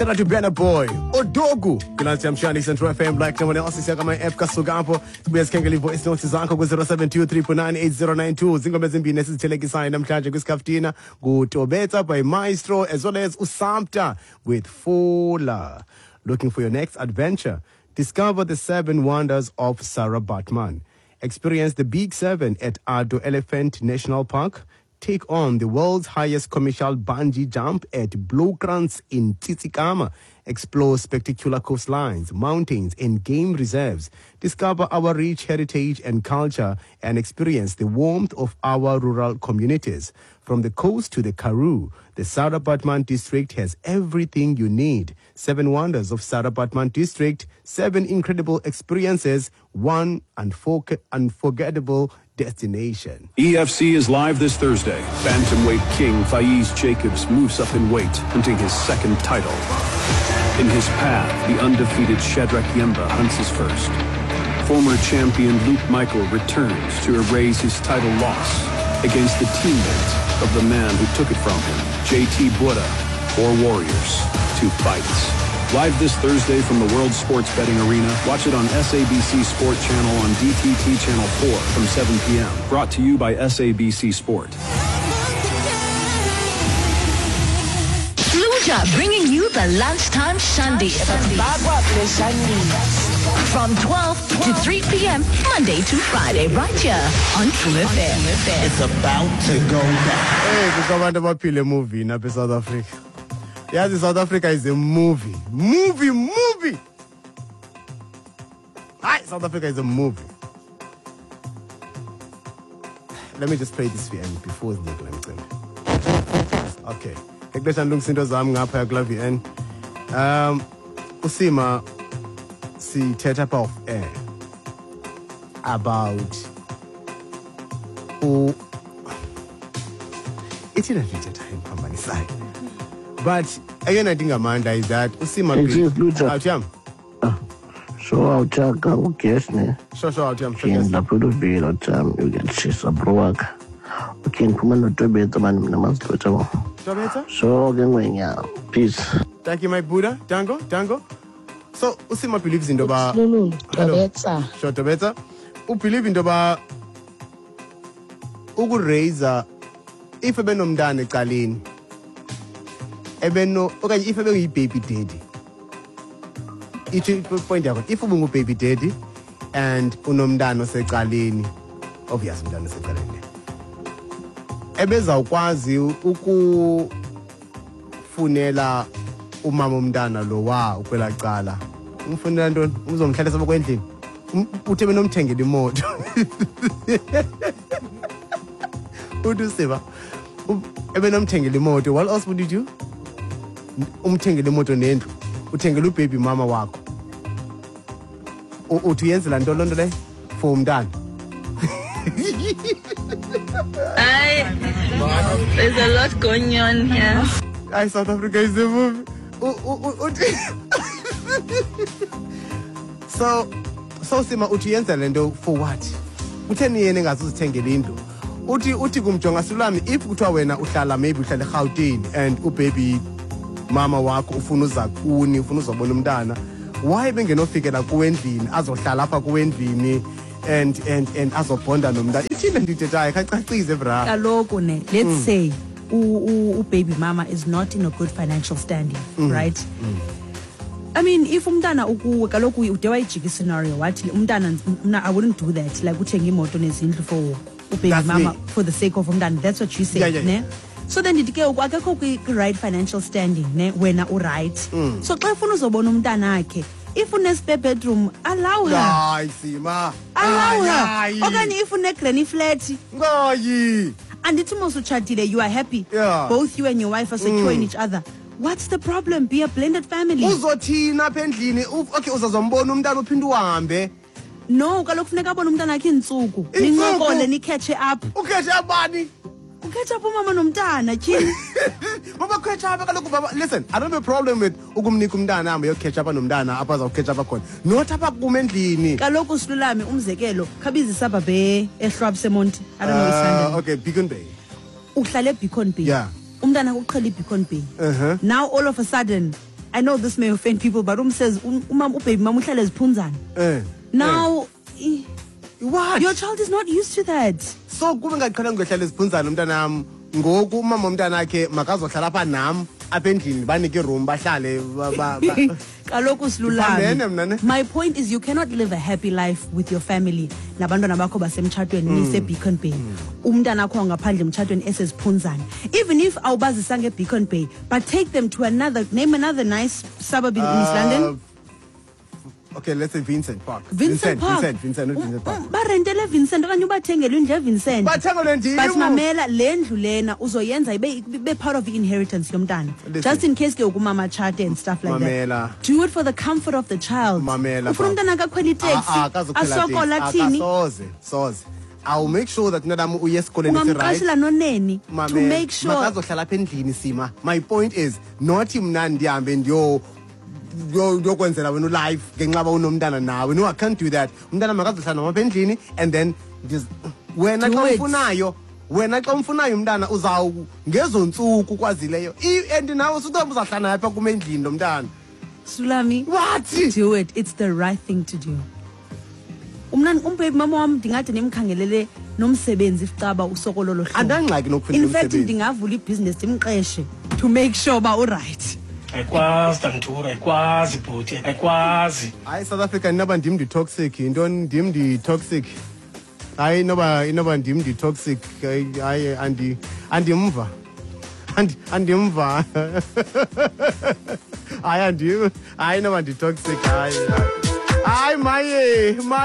Shout out to Banner Boy, Odogu, Gilati Amshani Central FM, like someone else is Yakama F Kasugampo, Bias Kangali voice notes is Uncle 0723498092, Zingomezimbi Nessus Telekisign, I'm charging with Kaftina, go to Beta by Maestro, as well as Usamta with Fola. Looking for your next adventure? Discover the 7 wonders of Sarah Batman. Experience the Big 7 at Ado Elephant National Park. Take on the world's highest commercial bungee jump at Blokrans in Tsitsikamma. Explore spectacular coastlines, mountains, and game reserves. Discover our rich heritage and culture and experience the warmth of our rural communities. From the coast to the Karoo, the Sarah Batman district has everything you need. 7 wonders of Sarah Batman district, 7 incredible experiences, 1 unforgettable destination. EFC is live this Thursday. Bantamweight king Faiz Jacobs moves up in weight, hunting his 2nd title. In his path, the undefeated Shadrach Yemba hunts his first. Former champion Luke Michael returns to erase his title loss against the teammate of the man who took it from him, JT Buddha, 4 warriors, 2 fights. Live this Thursday from the World Sports Betting Arena. Watch it on SABC Sport Channel on DTT Channel 4 from 7 p.m. Brought to you by SABC Sport. Fluja bringing you the lunchtime Sunday from 12 to 3 p.m. Monday to Friday right here on True FM. It's about to go down. Hey, kukabantu abaphile movie napha South Africa. Yes, South Africa is a movie. Movie! Hi, South Africa is a movie. Let me just play this for you before the okay. Ekbesha ndungisindo zami ngapha yakula VN. Usima sithetha apha off air about ithina nje time phambani side. But again, I think Amanda is that Usima. So I'll check out guess ne. Sure, I'll jump. La produvira time you get shisa broaka. Okay, kuma no tobeta man namasito chamo. Tobeta? So ngwenya. Peace. Thank you, my Buddha. Tango. So Usima believes in Doba. Tobeta. Sure, Tobeta. Who believe in Doba? Who could raise if a benomdane kalin. Ebeno, okay, if a baby daddy. It's point out if you baby daddy and unomdano sekalini, obvious umdano sekalini. Ebeza ukwazi ukufunela umama umdana lo wa ukwela cala. Umfunela ntoni? Uzomhlalisa bokwendlini. Uthe benomthengela imoto. Udusiba. Ebenomthengela imoto. What else would you do? Umthengele imoto nendlu, uthengele ubaby mama wakho. Uthi yenzela nto lonto le for umntana. There's a lot going on here. South Africa is a movie. So Sima uthi yenzela nto for what? Utheni yena engazuzithengela indlu. Uthi kumjonga Sulami if kuthiwa wena uhlala maybe uhlala eGauteng and ubaby mama wakho ufuna uza kuni ufuna uzobona umntana, why bengenofikela kuwendlini azohlala apha kuwendlini and azobonda nomntana? Ithile ndithethayo kacacize bra. Kaloku ne, let's say baby mama is not in a good financial standing, right? I mean, if umntana ukuwe kaloku udewa ijiki scenario wathi umntana I wouldn't do that, like uthenga imoto nezindlu for baby mama for the sake of umntana. That's what you said, ne? So then did ke akekho right financial standing ne wena right. So xa ufuna uzobona umntana akhe, if une spare bedroom, allow her. Hayi Sima. Allow her. Okanye if une granny flat. Ngayi. And it's almost uchatile, you are happy. Yeah. Both you and your wife are secure in each other. What's the problem? Be a blended family. Uzothina apha endlini. Okay, uzazombona umntana uphinde uhambe. No, kaloku funeka abone umntana akhe intsuku. Nincokole ni catch up. Ukhethe abani? Ukhetha apha umama nomntana tyhini. Baba catch up kaloku baba. Listen, I don't have a problem with ukumnika umntana ahambe yo catch up nomntana apha aza catch up khona. Not apha kuma endlini. Kaloku Silulame umzekelo, khabizi sababe eHlwabu seMonti. I don't know if London. Okay, Beacon Bay. Uhlale eBeacon Bay. Yeah. Umntana uqhela eBeacon Bay. Now all of a sudden I know this may offend people, but says baby mama uhlala eziphunzana. Now What? your child is not used to that. So kube ngaqala ngohlala esiphunzana umntanami ngoku umama umntana wakhe makazohlala apha nam apha endlini banike room bahlale Kaloku Diphandene mna ne. silulame. My point is you cannot live a happy life with your family nabantwana bakho basemtshatweni nise Beacon Bay. Umntana wakho ngaphandle emtshatweni esesiphunzana. Even if awubazisa ngeBeacon Bay, but take them to name another nice suburb in East London. Okay, let's say Vincent Park. Vincent Park. Vincent, not Vincent Park. Barentele Vincent okanye ubathengele indlu eVincent. Bathengelwe ndini. But mamela le ndlu lena uzoyenza ibe part of the inheritance yomntana. Listen. Just in case ke ukumama chate and stuff like Mamela. that. Do it for the comfort of the child. Mamela, Ufuna umntana akakhwela itaxi. Asokola thini? Soze. I'll make sure that mntanami uye esikoleni right. Ungamqashela noneni to make sure. Makazohlala apha endlini sima. My point is not mna ndihambe yokwenzela wena life ngenxa unomntana nawe. No, I can't do that. Umntana makazohlala noma apha endlini and then wena Do xa it. umfunayo umntana uzawu ngezontsuku kwazileyo and nawe usuthoba uzahlala apha kum endlini nomntana. Sulami. What? Do it. It's the right thing to do. Baby mama wami ndingathi nimkhangelele nomsebenzi ficaba usokololo hlobo. Andangxaki nokufuna In fact umsebenzi. ndingavula ibusiness dimqeshe to make sure ba right. Ayikwazi Dantura, ayikwazi bhuti, ayikwazi. Hayi South Africa inoba ndim ndi-toxic yintoni ndim ndi-toxic hayi inoba ndim ndi-toxic hayi andimva hayi hayi inoba ndi-toxic hayi maye